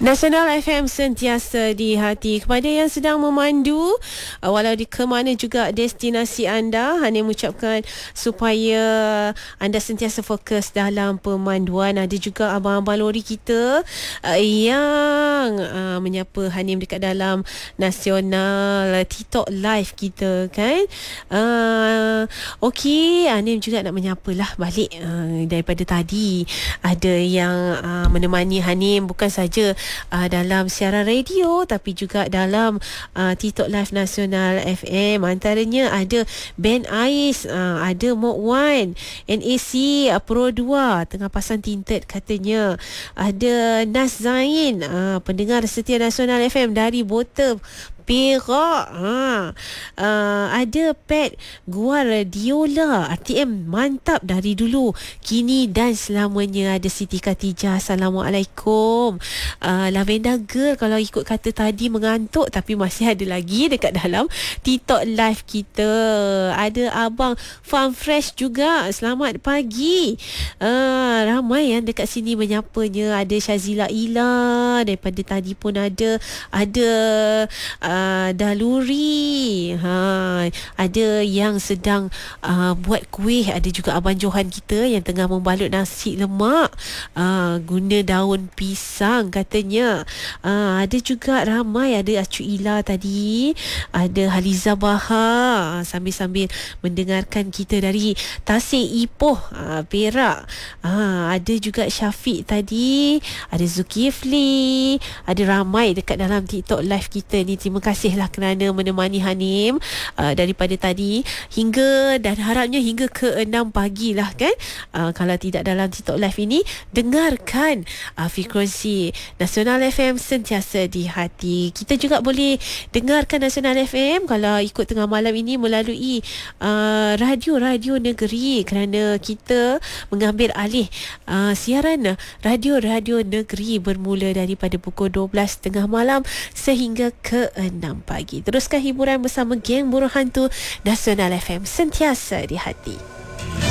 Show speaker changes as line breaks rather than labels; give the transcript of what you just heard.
Nasional FM sentiasa di hati. Kepada yang sedang memandu, walau di ke mana juga destinasi anda, hanya mengucapkan supaya anda sentiasa fokus dalam pemanduan. Ada juga abang-abang lori kita yang menyapa Hanim dekat dalam Nasional TikTok live kita kan. Okey, Hanim juga nak menyapalah balik daripada tadi. Ada yang menemani Hanim bukan saja dalam siaran radio tapi juga dalam TikTok Live Nasional FM. Antaranya ada Ben Ais, ada Mok Wan, NAC Pro 2 tengah pasang tinted katanya. Ada Nas Zain, pendengar setia Nasional FM dari Bota Perak. Ada Pet Guardiola, RTM mantap dari dulu kini dan selamanya. Ada Siti Khatijah, Assalamualaikum. Lavender Girl, kalau ikut kata tadi mengantuk tapi masih ada lagi dekat dalam TikTok live kita. Ada Abang Farm Fresh juga, selamat pagi. Ramai yang dekat sini menyapanya. Ada Syazila Ila daripada tadi pun ada Daluri, ada yang sedang buat kuih. Ada juga Abang Johan kita yang tengah membalut nasi lemak guna daun pisang katanya. Ada juga ramai, ada Acu Ila tadi, ada Haliza Baha sambil-sambil mendengarkan kita dari Tasik Ipoh, Perak. Ada juga Syafiq tadi, ada Zulkifli, ada ramai dekat dalam TikTok live kita ni. Terima kasihlah kerana menemani Hanim daripada tadi hingga, dan harapnya hingga ke 6 pagi lah kan. Kalau tidak dalam TikTok live ini, dengarkan frekuensi Nasional FM sentiasa di hati. Kita juga boleh dengarkan Nasional FM kalau ikut tengah malam ini melalui radio-radio negeri, kerana kita mengambil alih siaran radio-radio negeri bermula daripada pukul 12 tengah malam sehingga ke 6 pagi. Teruskan hiburan bersama geng Buruh Hantu Nasional FM sentiasa di hati.